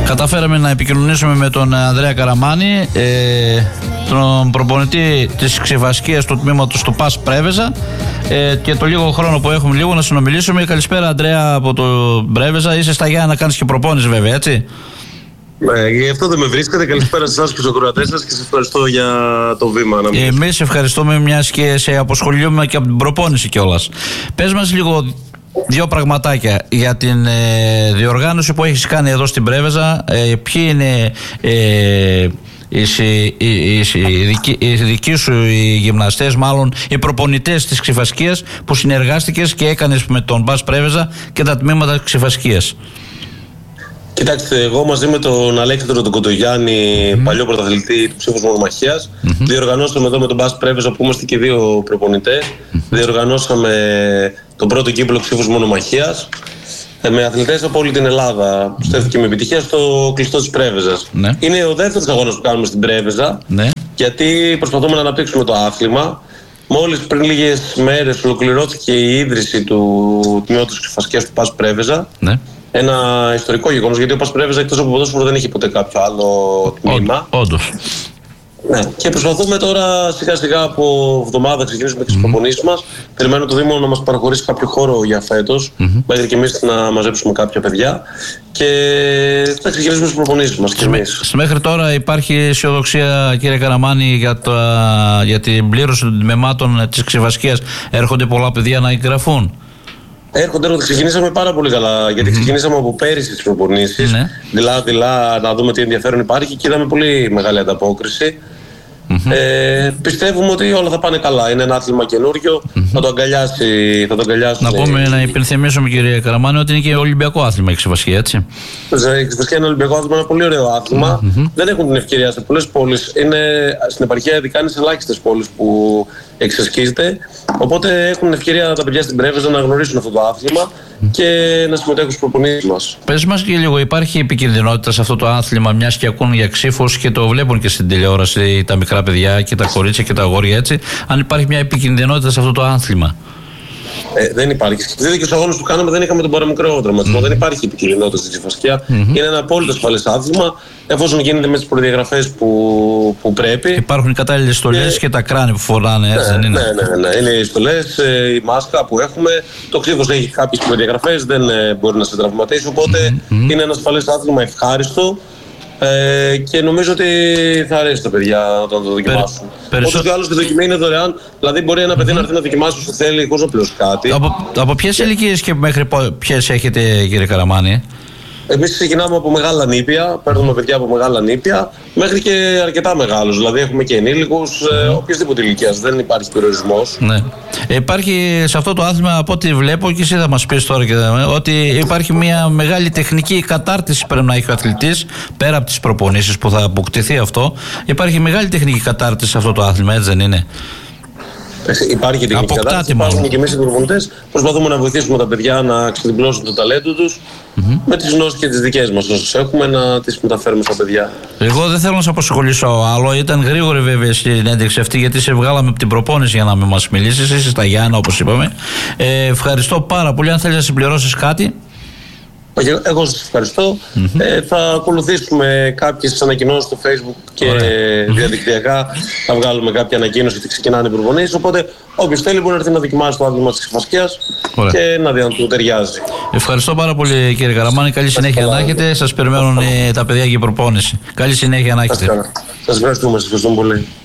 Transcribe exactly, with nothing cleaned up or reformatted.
Καταφέραμε να επικοινωνήσουμε με τον Ανδρέα Καραμάνη, ε, τον προπονητή της Ξηφασκίας του τμήματος του ΠΑΣ Πρέβεζα, ε, και το λίγο χρόνο που έχουμε λίγο να συνομιλήσουμε. Καλησπέρα, Ανδρέα, από το Πρέβεζα. Είσαι στα Γιάννα να κάνεις και προπόνηση, βέβαια, έτσι? Ναι, γι' αυτό δεν με βρίσκατε. Καλησπέρα σε εσάς και στους ακροατές σας και σας ευχαριστώ για το βήμα. Να Εμείς ευχαριστούμε, μιας και σε αποσχολιούμε και από την προπόνηση κιόλας. Πες μας λίγο δύο πραγματάκια για την ε, διοργάνωση που έχεις κάνει εδώ στην Πρέβεζα. Ε, ποιοι είναι ε, οι, οι, οι, οι, δικοί, οι δικοί σου οι γυμναστές, μάλλον οι προπονητές της Ξηφασκίας που συνεργάστηκες και έκανες με τον ΠΑΣ Πρέβεζα και τα τμήματα της Ξηφασκίας? Κοιτάξτε, εγώ μαζί με τον Αλέξανδρο τον Κοντογιάννη, mm-hmm. παλιό πρωταθλητή του Ψήφους Μονομαχίας, mm-hmm. διοργανώσαμε εδώ με τον ΠΑΣ Πρέβεζα, που είμαστε και δύο προπονητές, mm-hmm. διοργανώσαμε τον πρώτο κύκλο Ψήφους Μονομαχίας με αθλητές από όλη την Ελλάδα. Στέφθηκε με επιτυχία στο κλειστό της Πρέβεζας. Mm-hmm. Είναι ο δεύτερος αγώνας που κάνουμε στην Πρέβεζα, mm-hmm. γιατί προσπαθούμε να αναπτύξουμε το άθλημα. Μόλις πριν λίγες μέρες ολοκληρώθηκε η ίδρυση του τμήματος Ξηφασκίας του ΠΑΣ Πρέβεζα. Mm-hmm. Ένα ιστορικό γεγονός, γιατί ο ΠΑΣ Πρέβεζα εκτός από ποδόσφαιρο δεν έχει ποτέ κάποιο άλλο τμήμα. Όντως. Ναι. Και προσπαθούμε τώρα σιγά σιγά από εβδομάδα ξεκινήσουμε τις mm-hmm. προπονήσεις μας. Περιμένω το Δήμο να μας παραχωρήσει κάποιο χώρο για φέτος, mm-hmm. μέχρι και εμείς να μαζέψουμε κάποια παιδιά και θα ξεκινήσουμε τις προπονήσεις μας και εμείς. Μέχρι τώρα υπάρχει αισιοδοξία, κύριε Καραμάνη, για, τα, για την πλήρωση των τμήματων της Ξηφασκίας? Έρχονται πολλά παιδιά να εγγραφούν? Έρχονται, έρχονται. Ξεκινήσαμε πάρα πολύ καλά, γιατί mm-hmm. ξεκινήσαμε από πέρυσι τις προπονήσεις. Mm-hmm. Δειλά-δειλά να δούμε τι ενδιαφέρον υπάρχει και είδαμε πολύ μεγάλη ανταπόκριση. Mm-hmm. Ε, πιστεύουμε ότι όλα θα πάνε καλά. Είναι ένα άθλημα καινούριο. Mm-hmm. Θα το αγκαλιάσει. Θα το αγκαλιάσει. Να πούμε, να υπενθυμίσουμε, κύριε Καραμάνη, ότι είναι και ολυμπιακό άθλημα η Ξηφασκία, έτσι? Η Ξηφασκία είναι ολυμπιακό άθλημα, ένα πολύ ωραίο άθλημα. Mm-hmm. Δεν έχουν την ευκαιρία σε πολλές πόλεις. Είναι στην επαρχία, ειδικά είναι σε ελάχιστες πόλεις που εξασκίζεται. Οπότε έχουν ευκαιρία τα παιδιά στην Πρέβεζα να γνωρίσουν αυτό το άθλημα mm. και να συμμετέχουν στις προπονήσεις μας. Πες μας και λίγο, υπάρχει επικινδυνότητα σε αυτό το άθλημα, μιας και ακούν για ξύφους και το βλέπουν και στην τηλεόραση τα μικρά παιδιά και τα κορίτσια και τα αγόρια, έτσι? Αν υπάρχει μια επικινδυνότητα σε αυτό το άθλημα? Ε, δεν υπάρχει. Στις δύο αγώνες που κάναμε δεν είχαμε τον παραμικρό τραυματισμό. Mm. Δεν υπάρχει επικινδυνότητα στη Ξηφασκία. Mm-hmm. Είναι ένα απόλυτα ασφαλές άθλημα, εφόσον γίνεται με τις προδιαγραφές που, που πρέπει. Υπάρχουν οι κατάλληλες στολές και... και τα κράνη που φοράνε, έτσι ναι, δεν είναι? Ναι, ναι, ναι. Είναι οι στολές, η μάσκα που έχουμε. Το ξύφος έχει κάποιες προδιαγραφές, δεν μπορεί να σε τραυματίσει. Οπότε mm-hmm. είναι ένα ασφαλές άθλημα, ευχάριστο. Ε, και νομίζω ότι θα αρέσει τα παιδιά όταν το δοκιμάσουν. Περι... Όπως και άλλως τη δοκιμή είναι δωρεάν, δηλαδή μπορεί ένα παιδί mm-hmm. να έρθει να δοκιμάσει όσο θέλει, χωρίς να πληρώσει κάτι. Από, από ποιες ε... ηλικίες και μέχρι ποιες έχετε, κύριε Καραμάνη? Εμείς ξεκινάμε από μεγάλα νήπια, παίρνουμε παιδιά από μεγάλα νήπια μέχρι και αρκετά μεγάλους. Δηλαδή έχουμε και ενήλικους, mm. ε, οποιασδήποτε ηλικίας, δεν υπάρχει περιορισμός. Ναι. Υπάρχει σε αυτό το άθλημα, από ό,τι βλέπω, και εσύ θα μας πεις τώρα, και ότι υπάρχει μια μεγάλη τεχνική κατάρτιση πρέπει να έχει ο αθλητής, πέρα από τις προπονήσεις που θα αποκτηθεί αυτό. Υπάρχει μεγάλη τεχνική κατάρτιση σε αυτό το άθλημα, έτσι δεν είναι? Υπάρχει τεχνική κατάρτιση, υπάρχουν και εμείς οι προπονητές. Προσπαθούμε να βοηθήσουμε τα παιδιά να ξεδιπλώσουν το ταλέντο τους mm-hmm. με τις γνώσεις και τις δικές μας όσες έχουμε, να τις μεταφέρουμε στα παιδιά. Εγώ δεν θέλω να σε απασχολήσω άλλο. Ήταν γρήγορη βέβαια στην συνέντευξη αυτή, γιατί σε βγάλαμε από την προπόνηση για να με μας μιλήσεις. Είσαι στα Γιάννα, όπως είπαμε. Ε, ευχαριστώ πάρα πολύ. Αν θέλεις να συμπληρώσεις κάτι. Εγώ σας ευχαριστώ. Mm-hmm. Ε, θα ακολουθήσουμε κάποιες ανακοινώσεις στο Facebook και mm-hmm. διαδικτυακά. Θα βγάλουμε κάποια ανακοίνωση ότι ξεκινάνε οι προπονήσεις. Οπότε όποιος θέλει μπορεί να έρθει να δοκιμάσει το άθλημα της Ξηφασκίας και να δει αν του ταιριάζει. Ευχαριστώ πάρα πολύ, κύριε Καραμάνη. Καλή συνέχεια να έχετε. Σας περιμένουν τα παιδιά για προπόνηση. Καλή συνέχεια να έχετε. Σας ευχαριστούμε. Σας ευχαριστούμε πολύ.